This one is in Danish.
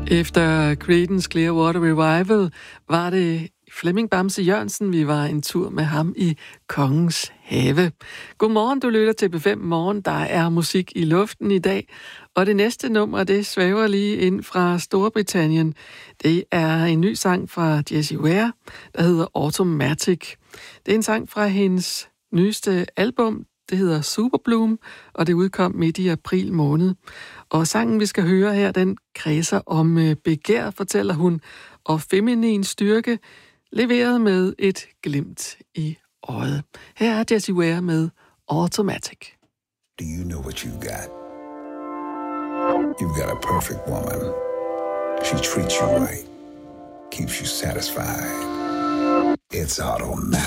Efter Creedence Clearwater Revival var det Flemming Bamse Jørgensen, vi var en tur med ham i Kongens Have. Godmorgen, du lytter til B5 Morgen. Der er musik i luften i dag, og det næste nummer, det svæver lige ind fra Storbritannien. Det er en ny sang fra Jessie Ware, der hedder Automatic. Det er en sang fra hendes nyeste album, det hedder Superbloom, og det udkom midt i april måned. Og sangen, vi skal høre her, den kredser om begær, fortæller hun, og feminin styrke, leveret med et glimt i øjet. Her er Jessie Ware med Automatic. Do you know what you got? You've got a perfect woman. She treats you right, keeps you satisfied. It's automatic.